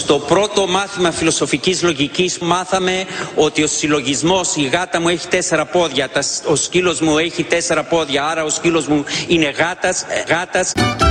Στο πρώτο μάθημα φιλοσοφικής λογικής μάθαμε ότι ο συλλογισμός, η γάτα μου έχει 4 πόδια, ο σκύλος μου έχει 4 πόδια, άρα ο σκύλος μου είναι γάτας.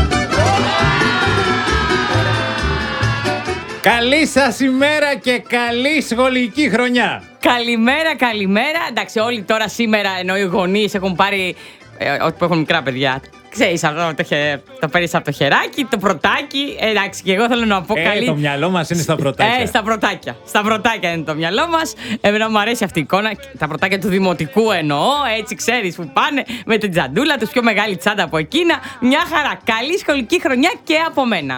Καλή σας ημέρα και καλή σχολική χρονιά. Καλημέρα. Εντάξει, όλοι τώρα σήμερα, ενώ οι γονείς έχουν πάρει, που έχουν μικρά παιδιά, ξέρεις, αυτό το παίρνεις από το χεράκι, το πρωτάκι. Εντάξει, και εγώ θέλω να πω καλή. Το μυαλό μας είναι στα πρωτάκια. Στα πρωτάκια είναι το μυαλό μας. Εμένα μου αρέσει αυτή η εικόνα. Τα πρωτάκια του δημοτικού εννοώ, έτσι ξέρεις, που πάνε με την τζαντούλα τους, πιο μεγάλη τσάντα από εκείνα. Μια χαρά. Καλή σχολική χρονιά και από μένα.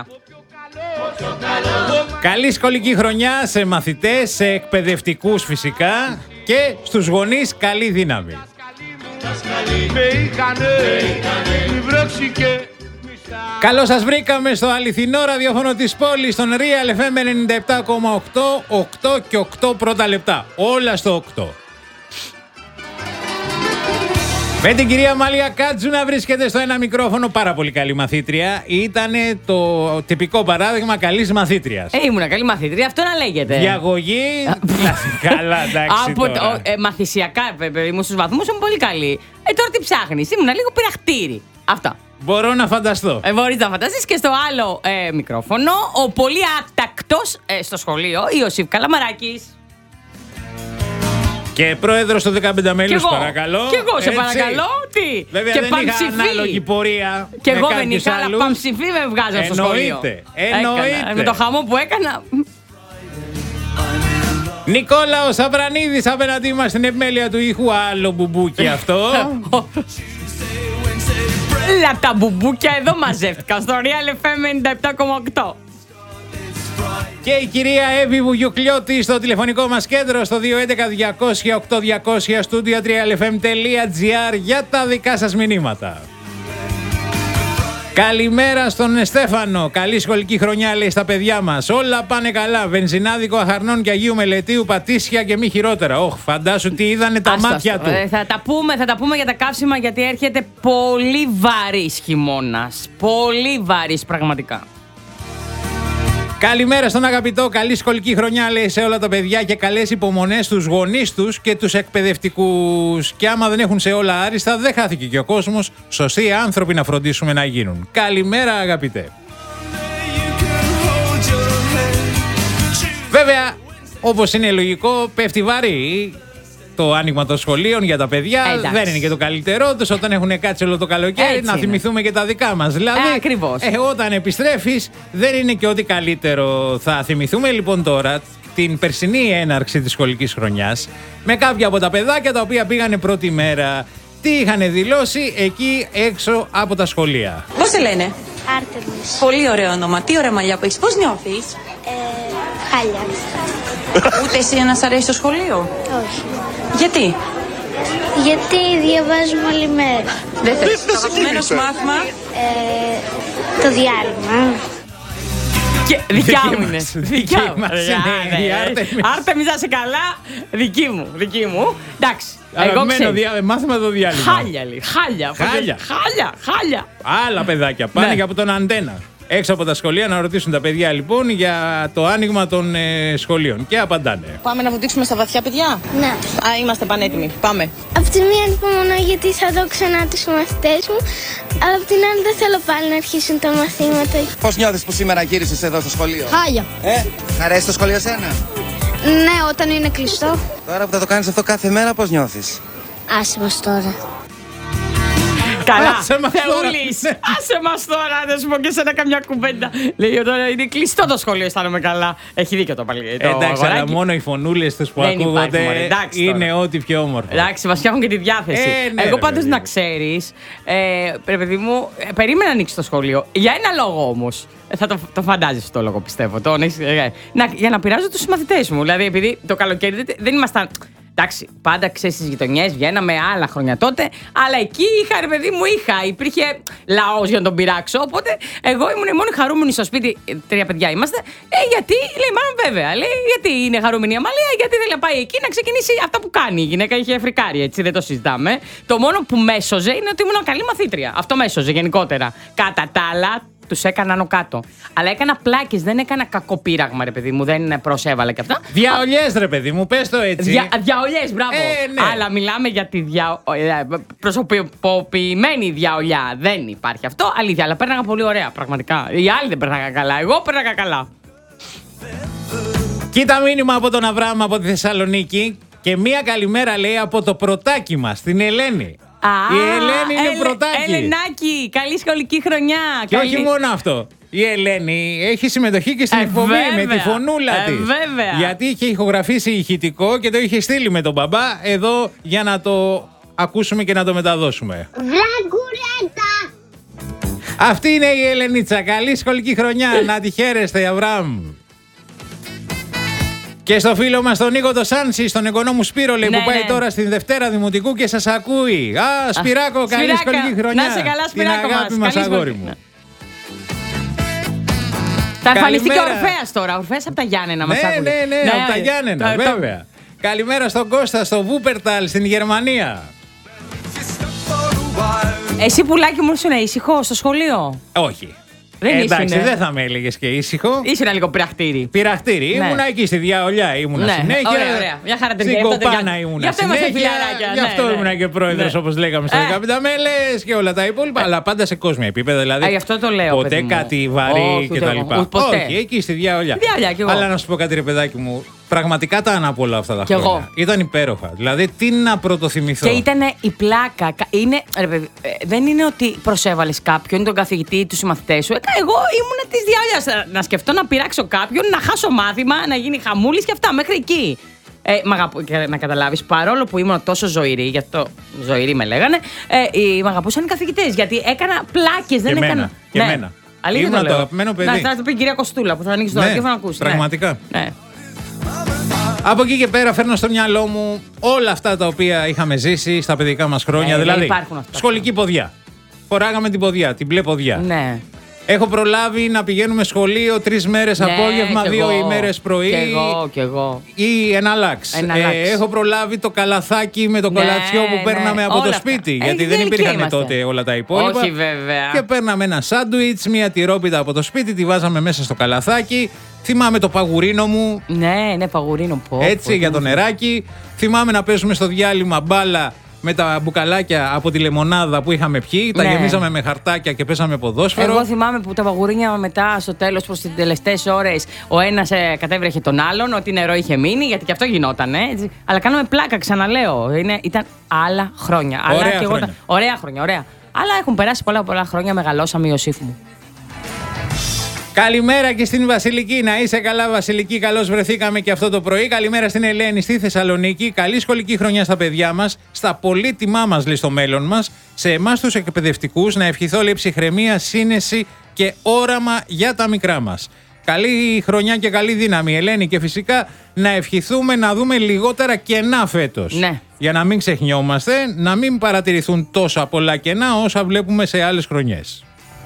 Καλή σχολική χρονιά σε μαθητές, σε εκπαιδευτικούς φυσικά και στους γονείς καλή δύναμη. Καλώς σας βρήκαμε στο αληθινό ραδιόφωνο της πόλης, στον Real FM 97,8, 8 και 8 πρώτα λεπτά. Όλα στο 8. Με την κυρία Μαλία Κάτζου να βρίσκεται στο ένα μικρόφωνο, πάρα πολύ καλή μαθήτρια. Ήτανε το τυπικό παράδειγμα καλής μαθήτριας. Ήμουνα καλή μαθήτρια, αυτό να λέγεται. Διαγωγή, καλά, εντάξει τώρα. Μαθησιακά, ήμουν στους βαθμούς, ήμουν πολύ καλή. Τώρα τι ψάχνεις, ήμουνα λίγο πειραχτήρι. Αυτά. Μπορώ να φανταστώ. Μπορείς να φανταστείς. Και στο άλλο μικρόφωνο, ο πολύ άτακτος στο σχολείο, Ιωσήφ Καλαμαράκης. Και πρόεδρος των 15 μέλους, παρακαλώ. Και εγώ σε παρακαλώ. Τι. Βέβαια και δεν είχα ανάλογη πορεία. Και εγώ δεν είχα, αλλά παμψηφί με βγάζω στο σχολείο. Εννοείται. Με το χαμό που έκανα. Νικόλαος Αβρανίδης απέναντί μας στην επιμέλεια του ήχου. Άλλο μπουμπούκι αυτό. Όλα τα μπουμπούκια εδώ μαζεύτηκαν στο Real FM 97,8. Και η κυρία Εύη Βουγιουκλιώτη στο τηλεφωνικό μας κέντρο στο 211-200-8200 στούντιο realfm.gr για τα δικά σας μηνύματα. Καλημέρα στον Στέφανο. Καλή σχολική χρονιά, λέει, στα παιδιά μας. Όλα πάνε καλά. Βενζινάδικο Αχαρνών και Αγίου Μελετίου, Πατήσια και μη χειρότερα. Όχ, φαντάσου τι είδανε τα μάτια του. Θα τα πούμε για τα καύσιμα, γιατί έρχεται πολύ βαρύς χειμώνας. Πολύ βαρύς πραγματικά. Καλημέρα στον αγαπητό, καλή σχολική χρονιά, λέει, σε όλα τα παιδιά και καλές υπομονές στους γονείς τους και τους εκπαιδευτικούς. Και άμα δεν έχουν σε όλα άριστα, δεν χάθηκε και ο κόσμος. Σωστοί άνθρωποι να φροντίσουμε να γίνουν. Καλημέρα, αγαπητέ. Βέβαια, όπως είναι λογικό, πέφτει βαρύ το άνοιγμα των σχολείων για τα παιδιά. Δεν είναι και το καλύτερό τους όταν έχουν κάτσει όλο το καλοκαίρι. Έτσι να είναι. Θυμηθούμε και τα δικά μας. Δηλαδή, όταν επιστρέφεις, δεν είναι και ό,τι καλύτερο. Θα θυμηθούμε λοιπόν τώρα την περσινή έναρξη της σχολικής χρονιάς με κάποια από τα παιδάκια τα οποία πήγανε πρώτη μέρα. Τι είχαν δηλώσει εκεί έξω από τα σχολεία. Πώς σε λένε? Άρτεμις. Πολύ ωραίο όνομα. Τι ωραία μαλλιά που έχεις. Πώς νιώθεις? Χάλια. Ούτε εσύ να σ' αρέσει το σχολείο? Όχι. Γιατί? Γιατί διαβάζουμε όλη μέρα. Δεν θες. Το αγαπημένο σου μάθημα? Το διάλειμμα. Και δικιά μου είναι. Δικιά μας είναι η Άρτεμις. Άρτεμις, να είσαι καλά. Δική μου. Εντάξει. Αγαπημένο μάθημα το διάλειμμα. Χάλια, λέει. Χάλια. Άλλα παιδάκια πάνε και από τον Αντένα. Έξω από τα σχολεία να ρωτήσουν τα παιδιά λοιπόν για το άνοιγμα των σχολείων. Και απαντάνε. Πάμε να βουτήξουμε στα βαθιά, παιδιά. Ναι. Είμαστε πανέτοιμοι. Πάμε. Απ' τη μία ανυπομονώ γιατί θα δω ξανά τους μαθητές μου. Αλλά απ' την άλλη δεν θέλω πάλι να αρχίσουν τα μαθήματα. Πώς νιώθεις που σήμερα γύρισες εδώ στο σχολείο? Χάλια. Αρέσει το σχολείο σένα? Ναι, όταν είναι κλειστό. Τώρα που θα το κάνεις αυτό κάθε μέρα, πώς νιώθεις? Άσε μας τώρα. Καλά, Άσε μας Θεούλης. Άσε μας τώρα, δεν σου πω και σένα καμιά κουβέντα. Λέει τώρα είναι κλειστό το σχολείο, αισθάνομαι καλά. Έχει δίκιο το παλί. Εντάξει, αλλά μόνο οι φωνούλες τους που ακούγονται είναι ό,τι πιο όμορφο. Εντάξει, μας φτιάχνουν και τη διάθεση. Εγώ πάντως να ξέρεις, παιδί μου, περίμενα να ανοίξει το σχολείο. Για ένα λόγο όμως. Θα το φαντάζεσαι το λόγο, πιστεύω. Για να πειράζω τους μαθητές μου. Δηλαδή, επειδή το καλοκαίρι δεν ήμασταν. Εντάξει, πάντα ξέρεις στις γειτονιές, βγαίναμε άλλα χρόνια τότε, αλλά εκεί είχα, ρε παιδί μου, υπήρχε λαός για να τον πειράξω. Οπότε εγώ ήμουν η μόνη χαρούμενη στο σπίτι, 3 παιδιά είμαστε. Γιατί, λέει, μάλλον βέβαια, λέει, γιατί είναι χαρούμενη η Αμαλία, γιατί θέλει να πάει εκεί να ξεκινήσει αυτά που κάνει. Η γυναίκα είχε φρικάρει, έτσι, δεν το συζητάμε. Το μόνο που μέσοζε είναι ότι ήμουν καλή μαθήτρια. Αυτό μέσοζε γενικότερα. Κατά τα άλλα, τους έκανα άνω κάτω. Αλλά έκανα πλάκες, δεν έκανα κακοπείραγμα, ρε παιδί μου, δεν προσέβαλα και αυτά. Διαολιές, ρε παιδί μου, πες το έτσι. Διαολιές, μπράβο. Ναι. Αλλά μιλάμε για τη προσωποποιημένη διαολιά. Δεν υπάρχει αυτό, αλήθεια. Αλλά πέρναγα πολύ ωραία, πραγματικά. Οι άλλοι δεν πέρναγαν καλά. Εγώ πέρναγα καλά. Κοίτα μήνυμα από τον Αβραάμ από τη Θεσσαλονίκη. Και μία καλημέρα λέει από το πρωτάκι μας, την Ελένη. Η Ελένη είναι πρωτάκι. Ελενάκι, καλή σχολική χρονιά. Και όχι μόνο αυτό. Η Ελένη έχει συμμετοχή και στην εκπομπή με τη φωνούλα της. Βέβαια. Γιατί είχε ηχογραφήσει ηχητικό και το είχε στείλει με τον μπαμπά εδώ για να το ακούσουμε και να το μεταδώσουμε. Βραγκουρέτα! Αυτή είναι η Ελενίτσα. Καλή σχολική χρονιά. Να τη χαίρεστε, Αβραάμ. Και στο φίλο μας τον Νίκο το Σάνση, στον εγγονό μου Σπύρο, λέει, που πάει τώρα στην Δευτέρα Δημοτικού και σας ακούει. Σπυράκο, καλή σχολική χρονιά. Να σε καλά, Σπυράκο. Την αγάπη μας, αγόρι μου. Θα εμφανιστεί και ο Ορφέας τώρα. Ο Ορφέας από τα Γιάννενα μας ακούει. Ναι, από τα Γιάννενα, βέβαια. Καλημέρα στον Κώστα, στο Βούπερταλ, στην Γερμανία. Εσύ, πουλάκι μου, ήσουν ήσυχο στο σχολείο? Όχι. Εντάξει, δεν θα με έλεγε και ήσυχο. Ήσουν λίγο πειραχτήρι. Πειραχτήρι. Ναι. Ήμουνα εκεί στη Διαολιά. Ήμουνα συνέχεια. Ωραία. Μια χαρά στην Κοπάνα ήμουνα συνέχεια. Γι' αυτό ήμουνα και πρόεδρος, όπως λέγαμε, στα 15 μέλες και όλα τα υπόλοιπα. Αλλά πάντα σε κόσμια επίπεδα. Δηλαδή. Γι' αυτό το λέω. Ποτέ κάτι βαρύ κτλ. Όχι, εκεί στη Διαολιά. Αλλά να σου πω κάτι, ρε παιδάκι μου. Πραγματικά τα ανάπω όλα αυτά τα χρόνια. Ήταν υπέροχα. Δηλαδή, τι να πρωτοθυμηθώ. Και ήταν η πλάκα. Δεν είναι ότι προσέβαλες κάποιον, τον καθηγητή, τους συμμαθητές σου. Εγώ ήμουν της Διαολιάς. Να σκεφτώ να πειράξω κάποιον, να χάσω μάθημα, να γίνει χαμούλης και αυτά. Μέχρι εκεί. Να καταλάβεις, παρόλο που ήμουν τόσο ζωηρή, γι' αυτό ζωηρή με λέγανε, με αγαπούσαν οι καθηγητές. Γιατί έκανα πλάκες, δεν έκανα. Και εμένα. Αλήθεια το αγαπημένο παιδί. Να το πει η κυρία Κοστούλα που θα ανοίξει το ραδιόφωνο να ακούσει. Πραγματικά. Από εκεί και πέρα φέρνω στο μυαλό μου όλα αυτά τα οποία είχαμε ζήσει στα παιδικά μας χρόνια. Δηλαδή, σχολική ποδιά. Φοράγαμε την ποδιά, την μπλε ποδιά. Ναι. Έχω προλάβει να πηγαίνουμε σχολείο 3 μέρες απόγευμα, 2 ημέρες πρωί. Κι εγώ. Ή εναλλάξ. Έχω προλάβει το καλαθάκι με το κολατσιό που παίρναμε από το σπίτι. Γιατί δεν υπήρχαν τότε όλα τα υπόλοιπα. Όχι, βέβαια. Και παίρναμε ένα σάντουιτς, μία τυρόπιτα από το σπίτι, τη βάζαμε μέσα στο καλαθάκι. Θυμάμαι το παγουρίνο μου. Ναι, παγουρίνο. Έτσι, για το νεράκι. Θυμάμαι να παίζουμε στο διάλειμμα μπάλα με τα μπουκαλάκια από τη λεμονάδα που είχαμε πιει. Τα γεμίζαμε με χαρτάκια και παίζαμε ποδόσφαιρο. Εγώ θυμάμαι που τα παγουρίνια μετά στο τέλος, προς τις τελευταίες ώρες, ο ένας κατέβρεχε τον άλλον, ότι νερό είχε μείνει, γιατί και αυτό γινόταν. Έτσι. Αλλά κάναμε πλάκα, ξαναλέω. Ήταν άλλα χρόνια. Ωραία χρόνια, ωραία. Αλλά έχουν περάσει πολλά χρόνια, μεγαλώσαμε, Ιωσήφ μου. Καλημέρα και στην Βασιλική. Να είσαι καλά, Βασιλική. Καλώς βρεθήκαμε και αυτό το πρωί. Καλημέρα στην Ελένη στη Θεσσαλονίκη. Καλή σχολική χρονιά στα παιδιά μας. Στα πολύτιμά μας, λέει, στο μέλλον μας. Σε εμάς τους εκπαιδευτικούς να ευχηθώ, λέει, ψυχραιμία, σύνεση και όραμα για τα μικρά μας. Καλή χρονιά και καλή δύναμη, Ελένη. Και φυσικά να ευχηθούμε να δούμε λιγότερα κενά φέτος. Ναι. Για να μην ξεχνιόμαστε, να μην παρατηρηθούν τόσα πολλά κενά όσα βλέπουμε σε άλλες χρονιές.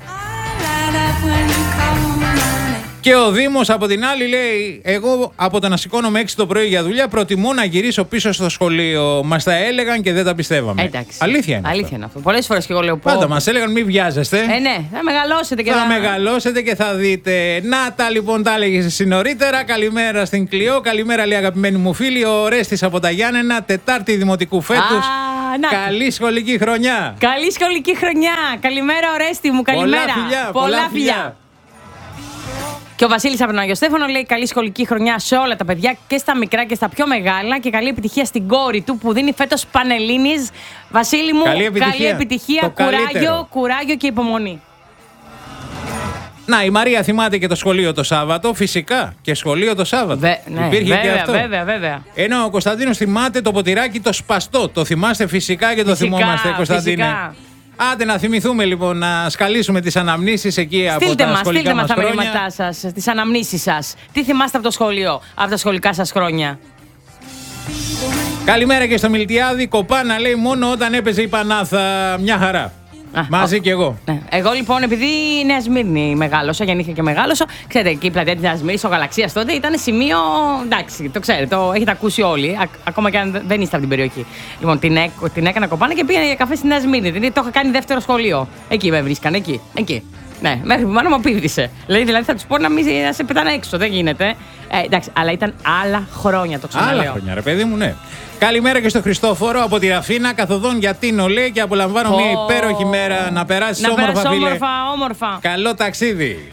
Και ο Δήμος από την άλλη λέει: εγώ από το να σηκώνομαι 6 το πρωί για δουλειά προτιμώ να γυρίσω πίσω στο σχολείο. Μας τα έλεγαν και δεν τα πιστεύαμε. Εντάξει. Αλήθεια είναι. Αυτό. Πολλές φορές και εγώ λέω: πάντα μας έλεγαν μην βιάζεστε. Ναι, θα μεγαλώσετε και θα μεγαλώσετε και θα δείτε. Να τα λοιπόν, τα έλεγες εσύ νωρίτερα. Καλημέρα στην Κλειό. Καλημέρα, λέει, αγαπημένη μου φίλη. Ο Ορέστης από τα Γιάννενα, Τετάρτη Δημοτικού φέτος. Καλή σχολική χρονιά. Καλή σχολική χρονιά. Καλημέρα, Ορέστη μου. Καλημέρα. Πολλά φιλιά. Και ο Βασίλης από τον Άγιο Στέφανο λέει: καλή σχολική χρονιά σε όλα τα παιδιά και στα μικρά και στα πιο μεγάλα. Και καλή επιτυχία στην κόρη του που δίνει φέτος Πανελλήνιες. Βασίλη μου, καλή επιτυχία. Κουράγιο και υπομονή. Να, η Μαρία θυμάται και το σχολείο το Σάββατο. Φυσικά και σχολείο το Σάββατο. Υπήρχε και αυτό. Βέβαια. Ενώ ο Κωνσταντίνος θυμάται το ποτηράκι το σπαστό. Το θυμάστε φυσικά και το θυμόμαστε, Κωνσταντίνε. Άντε να θυμηθούμε λοιπόν να σκαλίσουμε τις αναμνήσεις εκεί από τα σχολικά μας χρόνια. Στείλτε μας τα μηνύματά σας, τις αναμνήσεις σας. Τι θυμάστε από το σχολείο, από τα σχολικά σας χρόνια. Καλημέρα και στο Μιλτιάδη. Κοπάνα, λέει, μόνο όταν έπαιζε η Πανάθα. Μια χαρά. Μαζί κι εγώ. Εγώ λοιπόν, επειδή η Νέα Σμύρνη μεγάλωσα, γεννήθηκα και μεγάλωσα, ξέρετε, εκεί η πλατεία της Νέας Σμύρνης, ο Γαλαξίας τότε ήταν σημείο. Εντάξει, το ξέρετε, το έχετε ακούσει όλοι, ακόμα και αν δεν είστε από την περιοχή. Λοιπόν, την έκανα κοπάνα και πήγα για καφέ στη Νέα Σμύρνη. Δηλαδή το είχα κάνει δεύτερο σχολείο. Εκεί με βρίσκαν, εκεί. Ναι, μέχρι που η μάνα μου απήντησε. Δηλαδή θα του πω να μην σε πετάνε έξω. Δεν γίνεται. Εντάξει, αλλά ήταν άλλα χρόνια, το ξαναλέω. Άλλα χρόνια, ρε παιδί μου, ναι. Καλημέρα και στο Χριστόφορο από τη Ραφίνα, καθοδόν για Τίνο, λέει, και απολαμβάνω μια υπέροχη μέρα. Να περάσει όμορφα, φίλε. Όμορφα. Καλό ταξίδι.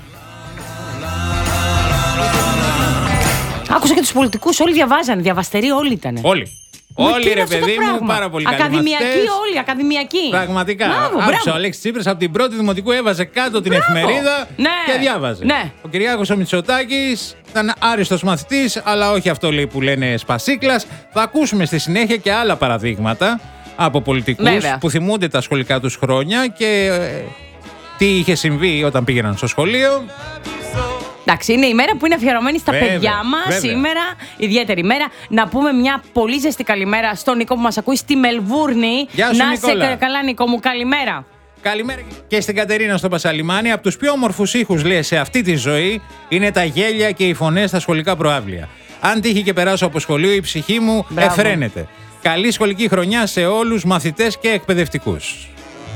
Άκουσα και τους πολιτικούς, όλοι διαβάζανε. Διαβαστεροί όλοι ήταν. Όλοι, ρε παιδί μου, πάρα πολύ καλοί. Ακαδημιακοί όλοι, ακαδημιακοί. Πραγματικά. Άκουσα ο Αλέξης Τσίπρας από την πρώτη δημοτικού έβαζε κάτω την εφημερίδα και διάβαζε. Ναι. Ο Κυριάκος ο Μητσοτάκης ήταν άριστος μαθητής, αλλά όχι αυτό, λέει, που λένε σπασίκλας. Θα ακούσουμε στη συνέχεια και άλλα παραδείγματα από πολιτικούς που θυμούνται τα σχολικά τους χρόνια και τι είχε συμβεί όταν πήγαιναν στο σχολείο. Εντάξει, είναι η μέρα που είναι αφιερωμένη στα παιδιά μας. Σήμερα, ιδιαίτερη μέρα. Να πούμε μια πολύ ζεστή καλημέρα στον Νικό που μας ακούει στη Μελβούρνη. Γεια σου, Νικόλα. Σε καλά, Νικό μου, καλημέρα. Καλημέρα και στην Κατερίνα στο Πασαλιμάνι. Από τους πιο όμορφους ήχους, λέει, σε αυτή τη ζωή είναι τα γέλια και οι φωνές στα σχολικά προαύλια. Αν τύχει και περάσω από σχολείο, η ψυχή μου εφραίνεται. Καλή σχολική χρονιά σε όλους, μαθητές και εκπαιδευτικούς.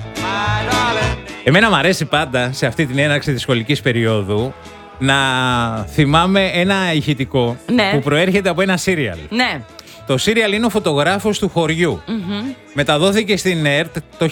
Εμένα μου αρέσει πάντα σε αυτή την έναρξη της σχολικής περίοδου να θυμάμαι ένα ηχητικό που προέρχεται από ένα σύριαλ. Ναι. Το σύριαλ είναι ο φωτογράφος του χωριού. Μεταδόθηκε στην ΕΡΤ το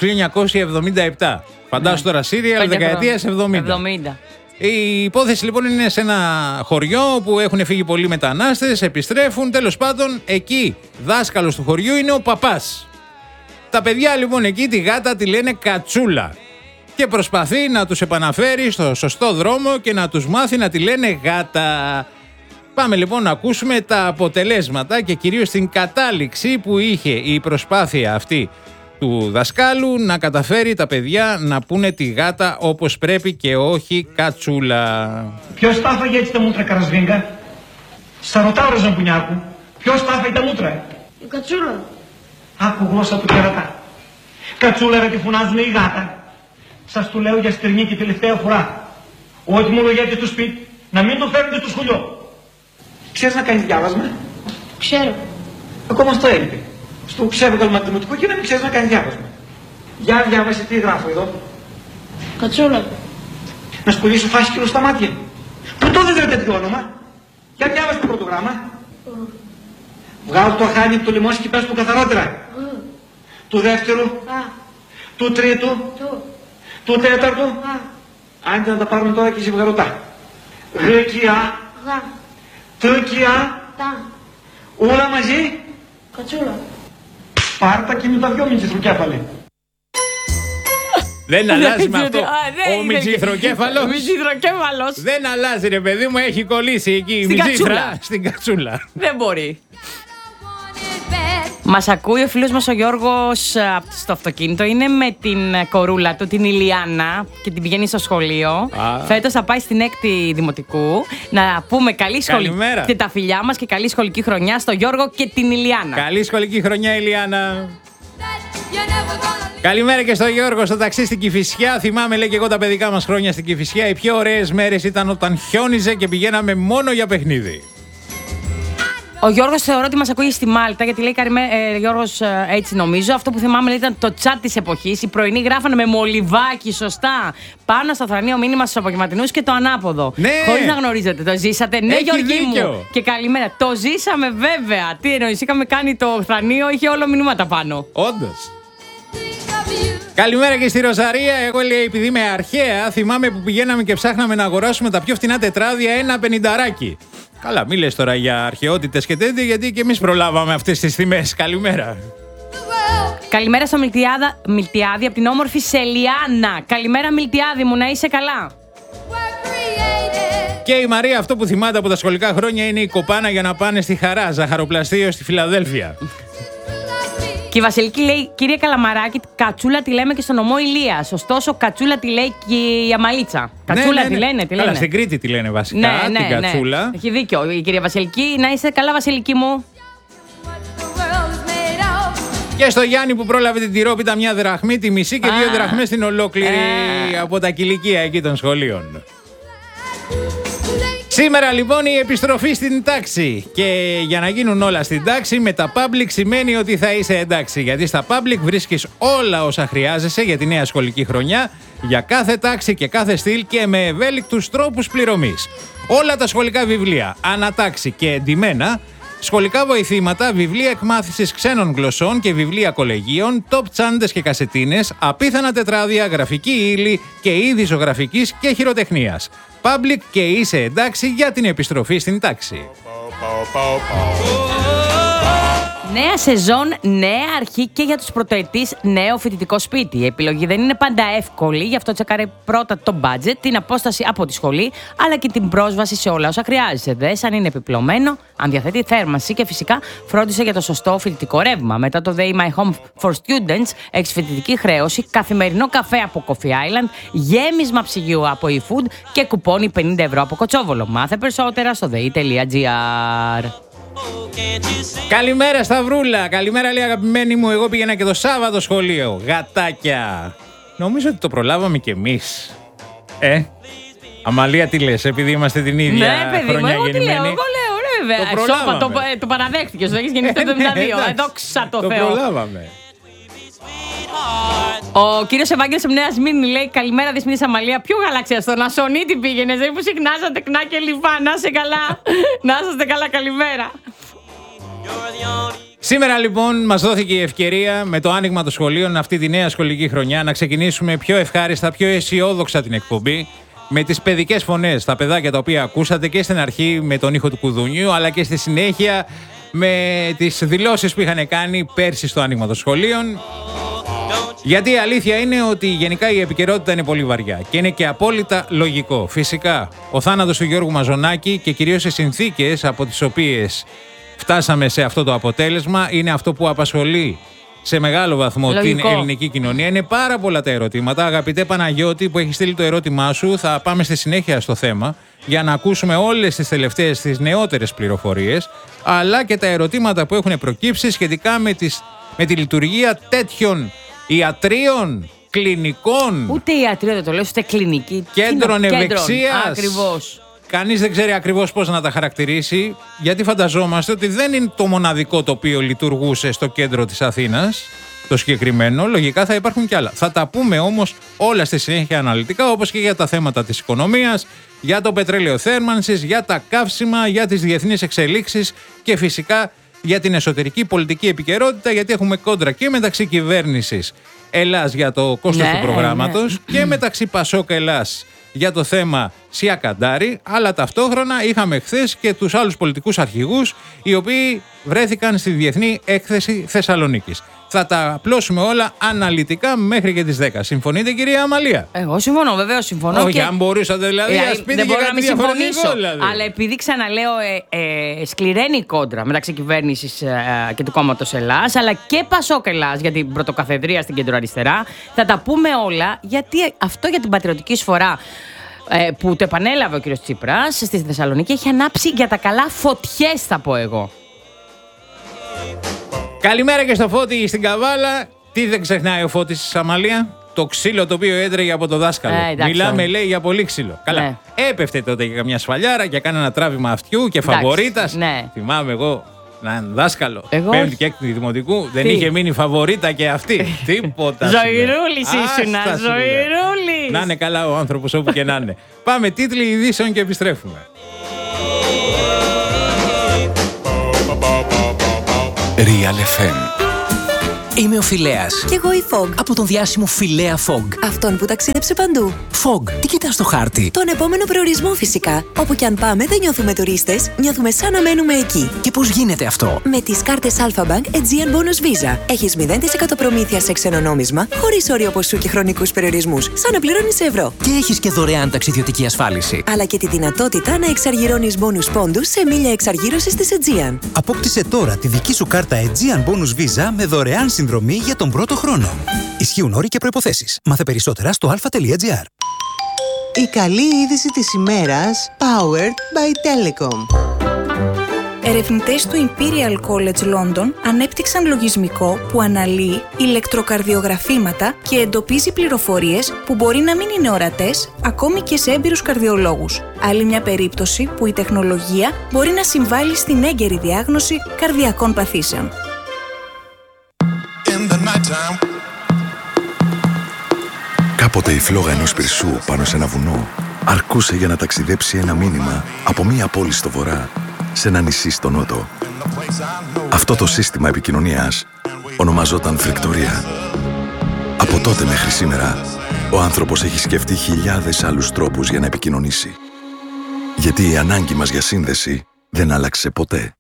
1977. Φαντάσου τώρα σύριαλ δεκαετίας 70. Η υπόθεση λοιπόν είναι σε ένα χωριό που έχουν φύγει πολλοί μετανάστες, επιστρέφουν, τέλος πάντων εκεί δάσκαλος του χωριού είναι ο παπάς. Τα παιδιά λοιπόν εκεί τη γάτα τη λένε Κατσούλα και προσπαθεί να τους επαναφέρει στο σωστό δρόμο και να τους μάθει να τη λένε γάτα. Πάμε λοιπόν να ακούσουμε τα αποτελέσματα και κυρίως την κατάληξη που είχε η προσπάθεια αυτή του δασκάλου να καταφέρει τα παιδιά να πούνε τη γάτα όπως πρέπει και όχι Κατσούλα. Ποιος τα έφαγε έτσι τα μούτρα, Καρασβίγκα? Σα ρωτάω, ρε Ζαμπουνιάκου, ποιος τα έφαγε τα μούτρα? Η Κατσούλα. Άκου γλώσσα του κερατά. Κατσούλα, ρε, τη φωνάζουν η γάτα. Σας του λέω για στερνή και τελευταία φορά. Ό,τι μου λογιέται στο σπίτι, να μην το φέρνετε στο σχολείο. Ξέρεις να κάνεις διάβασμα? Ξέρω. Ακόμα στο έλειπε. Στο ξέβγαλ μαθηματικό και να μην ξέρεις να κάνεις διάβασμα. Για διάβασε τι γράφω εδώ. Κατσούλα. Να σκουλήσω φάσκυλο στα μάτια. Πού το δεν τέτοιο όνομα? Για διάβασε το πρώτο γράμμα. Βγάλω το χάνι από το λιμόνι και πες του καθαρότερα. Του δεύτερου. Του τρίτου. Του τέταρτου. Άντε να τα πάρουμε τώρα και ζευγαρωτά. Γρεκιά. Τουρκιά. Όλα μαζί. Κατσούλα. Πάρτα και με τα δυο μυτσιθροκέφαλοι. Δεν αλλάζει με αυτό. Ο μυτσιθροκέφαλος. Δεν αλλάζει, ρε παιδί μου, έχει κολλήσει εκεί η μυτσίθρα στην Κατσούλα. Δεν μπορεί. Μας ακούει ο φίλος μας ο Γιώργος στο αυτοκίνητο. Είναι με την κορούλα του, την Ηλιάνα, και την πηγαίνει στο σχολείο. Φέτος θα πάει στην 6η Δημοτικού. Να πούμε καλή σχολική. Και τα φιλιά μας και καλή σχολική χρονιά στο Γιώργο και την Ηλιάνα. Καλή σχολική χρονιά, Ηλιάνα. Καλημέρα και στο Γιώργο στο ταξί στην Κηφισιά. Θυμάμαι, λέει, και εγώ τα παιδικά μας χρόνια στην Κηφισιά. Οι πιο ωραίες μέρες ήταν όταν χιόνιζε και πηγαίναμε μόνο για παιχνίδι. Ο Γιώργος θεωρώ ότι μας ακούει στη Μάλτα, γιατί λέει Γιώργος, έτσι νομίζω. Αυτό που θυμάμαι, λέει, ήταν το τσάτ της εποχής. Οι πρωινοί γράφανε με μολυβάκι, σωστά, πάνω στο θρανείο μήνυμα στους απογευματινούς και το ανάποδο. Ναι. Χωρίς να γνωρίζετε. Το ζήσατε? Ναι, Γιώργη μου. Και καλημέρα. Το ζήσαμε βέβαια. Τι εννοείς, είχαμε κάνει το θρανείο, είχε όλο μηνύματα πάνω. Όντως. Καλημέρα και στη Ροζαρία. Εγώ, λέει, επειδή είμαι αρχαία, θυμάμαι που πηγαίναμε και ψάχναμε να αγοράσουμε τα πιο φτηνά τετράδια, ένα 50ράκι. Καλά, μη λες τώρα για αρχαιότητες και τέτοια, γιατί και εμείς προλάβαμε αυτές τις τιμές. Καλημέρα. Καλημέρα στο Μιλτιάδη από την όμορφη Σελιάνα. Καλημέρα, Μιλτιάδη μου, να είσαι καλά. Και η Μαρία, αυτό που θυμάται από τα σχολικά χρόνια είναι η κοπάνα για να πάνε στη Χαρά, ζαχαροπλαστείο στη Φιλαδέλφια. Και η Βασιλική λέει, κύριε Καλαμαράκη, Κατσούλα τη λέμε και στο νομό Ηλίας. Ωστόσο, Κατσούλα τη λέει και η Αμαλίτσα. Κατσούλα τη λένε. Καλά, στην Κρήτη τη λένε βασικά, την Κατσούλα. Έχει δίκιο η κυρία Βασιλική. Να είσαι καλά, Βασιλική μου. Και στο Γιάννη που πρόλαβε την τυρόπιτα μια δραχμή, τη μισή και 2 δραχμές στην ολόκληρη από τα κηλικία εκεί των σχολείων. Σήμερα λοιπόν η επιστροφή στην τάξη. Και για να γίνουν όλα στην τάξη, με τα public σημαίνει ότι θα είσαι εντάξει. Γιατί στα public βρίσκεις όλα όσα χρειάζεσαι για τη νέα σχολική χρονιά, για κάθε τάξη και κάθε στυλ και με ευέλικτους τρόπους πληρωμής. Όλα τα σχολικά βιβλία, ανατάξη και εντυμένα, σχολικά βοηθήματα, βιβλία εκμάθησης ξένων γλωσσών και βιβλία κολεγίων, top τσάντες και κασετίνες, απίθανα τετράδια, γραφική ύλη και είδη ζωγραφικής και χειροτεχνίας. Public και είσαι εντάξει για την επιστροφή στην τάξη. Νέα σεζόν, νέα αρχή και για τους πρωτοετής νέο φοιτητικό σπίτι. Η επιλογή δεν είναι πάντα εύκολη, γι' αυτό τσεκάρε πρώτα το budget, την απόσταση από τη σχολή, αλλά και την πρόσβαση σε όλα όσα χρειάζεσαι. Δες αν είναι επιπλωμένο, αν διαθέτει θέρμανση και φυσικά φρόντισε για το σωστό φοιτητικό ρεύμα. Μετά το Day My Home for Students, έχεις φοιτητική χρέωση, καθημερινό καφέ από Coffee Island, γέμισμα ψυγείου από eFood και κουπόνι 50 ευρώ από Κοτσόβολο. Μάθε περισσότερα στο dei.gr. Καλημέρα Σταυρούλα, καλημέρα λέει αγαπημένη μου. Εγώ πήγαινα και το Σάββατο σχολείο. Γατάκια. Νομίζω ότι το προλάβαμε κι εμείς. Αμαλία, τι λες, επειδή είμαστε την ίδια χρονιά γεννημένοι? Εγώ λέω, βέβαια. Το παραδέχτηκες, το έχεις γεννηθεί το 72. Δόξα τω Θεώ. Το προλάβαμε. Ο κύριος Ευάγγελος από Νέα Σμύρνη λέει: καλημέρα, Δεσποινής Αμαλία. Ποιο γαλαξία, στον Ασονίτη πήγαινες? Δεν που συχνάζατε κνά και λιβά. Να είσαι καλά. Να είσαστε καλά, καλημέρα. Σήμερα λοιπόν μας δόθηκε η ευκαιρία με το άνοιγμα των σχολείων αυτή τη νέα σχολική χρονιά να ξεκινήσουμε πιο ευχάριστα, πιο αισιόδοξα την εκπομπή. Με τις παιδικές φωνές, τα παιδάκια τα οποία ακούσατε και στην αρχή με τον ήχο του κουδουνιού, αλλά και στη συνέχεια με τις δηλώσεις που είχαν κάνει πέρσι στο άνοιγμα των σχολείων. Γιατί η αλήθεια είναι ότι γενικά η επικαιρότητα είναι πολύ βαριά και είναι και απόλυτα λογικό. Φυσικά, ο θάνατος του Γιώργου Μαζονάκη και κυρίως οι συνθήκες από τις οποίες φτάσαμε σε αυτό το αποτέλεσμα είναι αυτό που απασχολεί σε μεγάλο βαθμό την ελληνική κοινωνία. Είναι πάρα πολλά τα ερωτήματα. Αγαπητέ Παναγιώτη, που έχει στείλει το ερώτημά σου, θα πάμε στη συνέχεια στο θέμα για να ακούσουμε όλες τις τελευταίες, τις νεότερες πληροφορίες, αλλά και τα ερωτήματα που έχουν προκύψει σχετικά με τη λειτουργία τέτοιων ιατρίων, κλινικών. Ούτε ιατρείο δεν το λέω, ούτε κλινική. Κέντρων ευεξίας. Ακριβώς. Κανείς δεν ξέρει ακριβώς πώς να τα χαρακτηρίσει, γιατί φανταζόμαστε ότι δεν είναι το μοναδικό το οποίο λειτουργούσε στο κέντρο της Αθήνας, το συγκεκριμένο. Λογικά θα υπάρχουν κι άλλα. Θα τα πούμε όμως όλα στη συνέχεια αναλυτικά, όπως και για τα θέματα της οικονομίας, για το πετρέλαιο θέρμανσης, για τα καύσιμα, για τις διεθνείς εξελίξεις και φυσικά για την εσωτερική πολιτική επικαιρότητα, γιατί έχουμε κόντρα και μεταξύ κυβέρνησης Ελλάς για το κόστος του προγράμματος και μεταξύ Πασόκ Ελλάς για το θέμα Σιακαντάρη, αλλά ταυτόχρονα είχαμε χθες και τους άλλους πολιτικούς αρχηγούς οι οποίοι βρέθηκαν στη Διεθνή Έκθεση Θεσσαλονίκης. Θα τα απλώσουμε όλα αναλυτικά μέχρι και τις 10. Συμφωνείτε, κυρία Αμαλία? Εγώ συμφωνώ, βεβαίως συμφωνώ. Όχι, αν μπορούσατε δηλαδή, ας πείτε και κάτι διαφορετικό δηλαδή. Αλλά επειδή ξαναλέω, σκληραίνει η κόντρα μεταξύ κυβέρνησης και του κόμματος Ελλάς, αλλά και Πασόκ Ελλάς για την πρωτοκαθεδρία στην κεντροαριστερά, θα τα πούμε όλα, γιατί αυτό για την πατριωτική σφορά που το επανέλαβε ο κ. Τσίπρας στη Θεσσαλονίκη έχει ανάψει για τα καλά φωτιές, θα πω εγώ. Καλημέρα και στο Φώτη στην Καβάλα. Τι δεν ξεχνάει ο Φώτης, Αμαλία? Το ξύλο το οποίο έτρεγε από το δάσκαλο. Μιλάμε, λέει, για πολύ ξύλο. Καλά. Ναι. Έπεφτε τότε για καμιά σφαλιάρα και έκανε ένα τράβημα αυτιού και φαβορίτας. Ναι. Θυμάμαι εγώ έναν δάσκαλο. Πέμπτη και έκτη δημοτικού. Δεν είχε μείνει φαβορίτα και αυτή. Τίποτα. Ζωηρούλης ήσουνα. Ζωηρούλης. Να είναι καλά ο άνθρωπος όπου και να είναι. Πάμε τίτλοι ειδήσεων και επιστρέφουμε. Real FM. Είμαι ο Φιλέας. Κι εγώ η Fog. Από τον διάσημο Φιλέα Fog. Αυτόν που ταξίδεψε παντού. Fog, τι κοιτάς στο χάρτη? Τον επόμενο προορισμό φυσικά. Όπου κι αν πάμε δεν νιώθουμε τουρίστες, νιώθουμε σαν να μένουμε εκεί. Και πώς γίνεται αυτό? Με τις κάρτες Alpha Bank Aegean Bonus Visa. Έχεις 0% προμήθεια σε ξένο νόμισμα, χωρίς όριο ποσού και χρονικούς περιορισμούς, σαν να πληρώνεις σε ευρώ. Και έχεις και δωρεάν ταξιδιωτική ασφάλιση. Αλλά και τη δυνατότητα να εξαργυρώνεις bonus πόντους σε μίλια εξαργύρωσης της Aegean. Απόκτησε τώρα τη δική σου κάρτα Aegean Bonus Visa με δωρεάν συνδρομή για τον πρώτο χρόνο. Ισχύουν όροι και προϋποθέσεις. Μάθε περισσότερα στο alpha.gr. Η καλή είδηση της ημέρας, powered by Telecom. ερευνητές του Imperial College London ανέπτυξαν λογισμικό που αναλύει ηλεκτροκαρδιογραφήματα και εντοπίζει πληροφορίες που μπορεί να μην είναι ορατές ακόμη και σε έμπειρους καρδιολόγους. Άλλη μια περίπτωση που η τεχνολογία μπορεί να συμβάλλει στην έγκαιρη διάγνωση καρδιακών παθήσεων. Κάποτε η φλόγα ενός πυρσού πάνω σε ένα βουνό αρκούσε για να ταξιδέψει ένα μήνυμα από μία πόλη στο βορρά σε ένα νησί στο νότο. Αυτό το σύστημα επικοινωνίας ονομαζόταν φρικτορία. Από τότε μέχρι σήμερα, ο άνθρωπος έχει σκεφτεί χιλιάδες άλλους τρόπους για να επικοινωνήσει. Γιατί η ανάγκη μας για σύνδεση δεν άλλαξε ποτέ.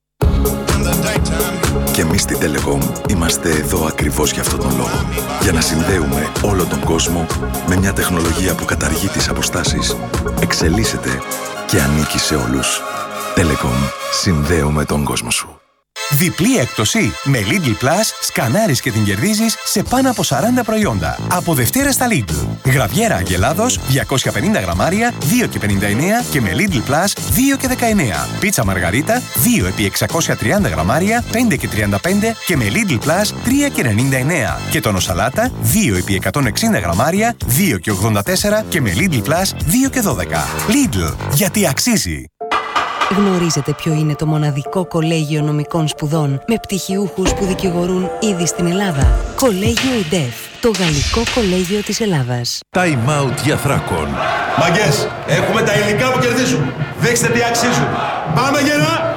Και εμείς στη Telecom είμαστε εδώ ακριβώς για αυτόν τον λόγο. Για να συνδέουμε όλο τον κόσμο με μια τεχνολογία που καταργεί τις αποστάσεις, εξελίσσεται και ανήκει σε όλους. Telecom. Συνδέουμε τον κόσμο σου. Διπλή έκπτωση. Με Lidl Plus σκανάρεις και την κερδίζεις σε πάνω από 40 προϊόντα. Από Δευτέρα στα Lidl. Γραβιέρα Αγελάδος 250 γραμμάρια 2,59 και με Lidl Plus 2,19. Πίτσα Μαργαρίτα 2 επί 630 γραμμάρια 5,35 και με Lidl Plus 3,99. Και τόνο σαλάτα 2 επί 160 γραμμάρια 2,84 και με Lidl Plus 2,12. Lidl. Γιατί αξίζει. Γνωρίζετε ποιο είναι το μοναδικό κολέγιο νομικών σπουδών με πτυχιούχους που δικηγορούν ήδη στην Ελλάδα? Κολέγιο ΙΝΤΕΦ, το γαλλικό κολέγιο της Ελλάδας. Time out για Θράκον. Μαγκές, έχουμε τα υλικά που κερδίζουν. Δείξτε τι αξίζουν. Πάμε γερά!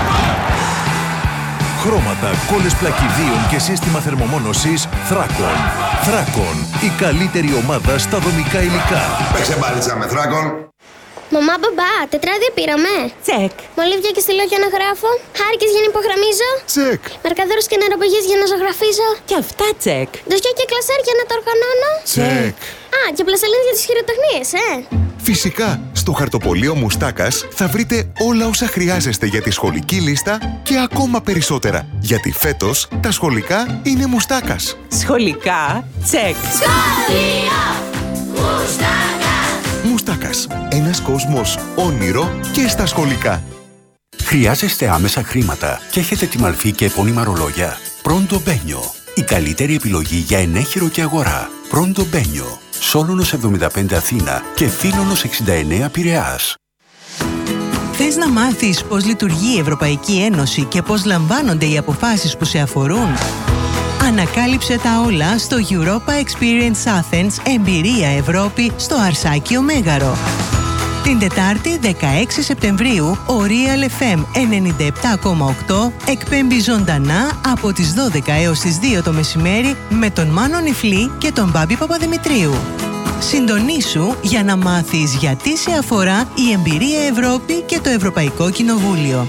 Χρώματα, κόλλες πλακιδίων και σύστημα θερμομόνωσης Θράκον. Θράκον, η καλύτερη ομάδα στα δομικά υλικά. Παίξε μπάλιτσα με Θράκον. Μαμά, μπαμπά, τετράδια πήραμε. Τσεκ. Μολύβια και στυλό για να γράφω. Χάρηκες για να υπογραμμίζω. Τσεκ. Μαρκαδόρους και νεροπηγές για να ζωγραφίζω. Και αυτά τσεκ. Ντοσιά και κλασέρ για να τα οργανώνω. Τσεκ. Α, και πλασελίν για τις χειροτεχνίες, Φυσικά, στο χαρτοπολείο Μουστάκας θα βρείτε όλα όσα χρειάζεστε για τη σχολική λίστα και ακόμα περισσότερα. Γιατί φέτος τα σχολικά είναι Μουστάκας. Σχολικά, τσεκ. Σχολείο Μουστάκας. Μουστάκας. Ένας κόσμος όνειρο και στα σχολικά. Χρειάζεστε άμεσα χρήματα και έχετε τη μαλφή και επώνυμα ρολόγια? Πρώντο Μπένιο. Η καλύτερη επιλογή για ενέχειρο και αγορά. Πρώντο Μπένιο. Σόλωνος 75 Αθήνα και Φίλωνος 69 Πειραιάς. Θες να μάθεις πώς λειτουργεί η Ευρωπαϊκή Ένωση και πώς λαμβάνονται οι αποφάσεις που σε αφορούν? Ανακάλυψε τα όλα στο Europa Experience Athens Εμπειρία Ευρώπη στο Αρσάκιο Μέγαρο. Την Τετάρτη 16 Σεπτεμβρίου ο Real FM 97,8 εκπέμπει ζωντανά από τις 12 έως τις 2 το μεσημέρι με τον Μάνο Νιφλή και τον Μπάμπη Παπαδημητρίου. Συντονίσου για να μάθεις γιατί σε αφορά η Εμπειρία Ευρώπη και το Ευρωπαϊκό Κοινοβούλιο.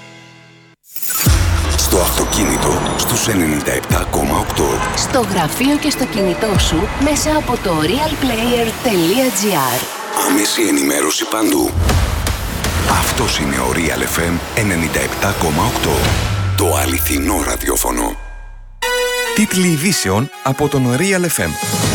Στο αυτοκίνητο στους 97,8. Στο γραφείο και στο κινητό σου μέσα από το realplayer.gr. Άμεση ενημέρωση παντού. Αυτός είναι ο Real FM 97,8. Το αληθινό ραδιόφωνο. Τίτλοι ειδήσεων από τον Real FM.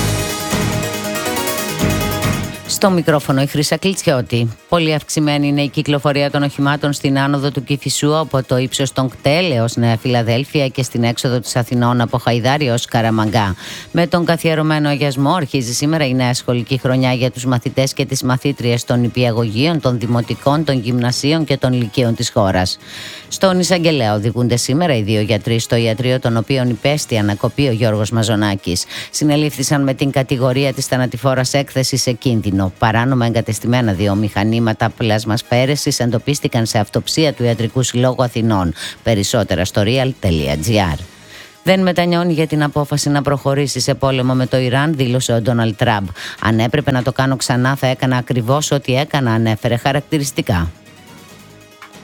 Στο μικρόφωνο η Χρύσα Κλιτσιώτη. Πολύ αυξημένη είναι η κυκλοφορία των οχημάτων στην άνοδο του Κηφισού από το ύψος των Κτέλ έως Νέα Φιλαδέλφια και στην έξοδο της Αθηνών από Χαϊδάρι έως Καραμαγκά. Με τον καθιερωμένο αγιασμό αρχίζει σήμερα η νέα σχολική χρονιά για τους μαθητές και τις μαθήτριες των νηπιαγωγείων, των δημοτικών, των γυμνασίων και των λυκείων της χώρας. Στον Εισαγγελέα οδηγούνται σήμερα οι 2 γιατροί στο ιατρείο των οποίων υπέστη ανακοπή ο Γιώργος Μαζονάκης. Συνελήφθησαν με την κατηγορία της θανατηφόρας έκθεσης σε κίνδυνο. Παράνομα εγκατεστημένα 2 μηχανήματα πλασμασφαίρεσης εντοπίστηκαν σε αυτοψία του Ιατρικού Συλλόγου Αθηνών. Περισσότερα στο real.gr. Δεν μετανιώνει για την απόφαση να προχωρήσει σε πόλεμο με το Ιράν, δήλωσε ο Ντόναλντ Τραμπ. Αν έπρεπε να το κάνω ξανά, θα έκανα ακριβώς ό,τι έκανα, ανέφερε χαρακτηριστικά.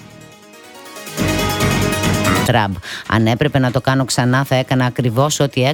Τραμπ. Αν έπρεπε να το κάνω ξανά, θα έκανα ακριβώς ό,τι έκανα.